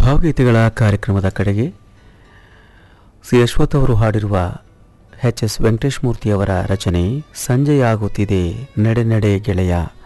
ಭಾವಗೀತೆಗಳ ಕಾರ್ಯಕ್ರಮದ ಕಡೆಗೆ ಸಿ ಅಶ್ವಥ್ ಅವರು ಹಾಡಿರುವ ಎಚ್ ಎಸ್ ವೆಂಕಟೇಶ್ ಮೂರ್ತಿಯವರ ರಚನೆ ಸಂಜೆಯಾಗುತ್ತಿದೆ ನಡೆ ನಡೆ ಗೆಳೆಯ.